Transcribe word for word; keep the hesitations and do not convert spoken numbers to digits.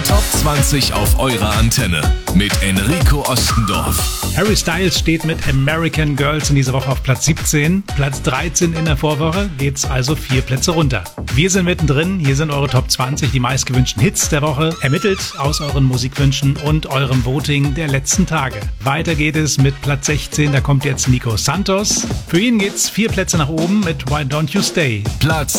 Top zwanzig auf eurer Antenne mit Enrico Ostendorf. Harry Styles steht mit American Girls in dieser Woche auf Platz siebzehn. Platz dreizehn in der Vorwoche, geht's also vier Plätze runter. Wir sind mittendrin, hier sind eure Top zwanzig, die meistgewünschten Hits der Woche, ermittelt aus euren Musikwünschen und eurem Voting der letzten Tage. Weiter geht es mit Platz sechzehn, da kommt jetzt Nico Santos. Für ihn geht's vier Plätze nach oben mit Why Don't You Stay. Platz